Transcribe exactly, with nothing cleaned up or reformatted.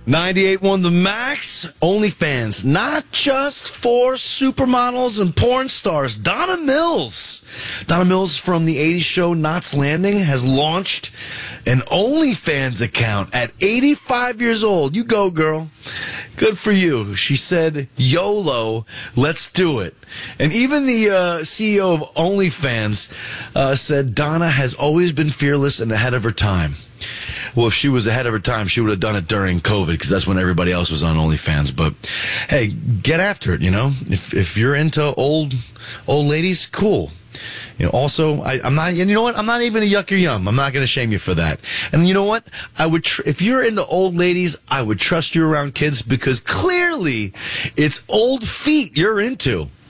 ninety-eight point one The Max, OnlyFans, not just for supermodels and porn stars. Donna Mills. Donna Mills from the eighties show Knots Landing has launched an OnlyFans account at eighty-five years old. You go, girl. Good for you. She said, YOLO, let's do it. And even the uh, C E O of OnlyFans uh, said Donna has always been fearless and ahead of her time. Well, if she was ahead of her time, she would have done it during COVID because that's when everybody else was on OnlyFans. But, hey, get after it, you know. If if you're into old old ladies, cool. You know, also, I, I'm not, and you know what? I'm not even a yuck or yum. I'm not going to shame you for that. And you know what? I would, tr- if you're into old ladies, I would trust you around kids because clearly it's old feet you're into.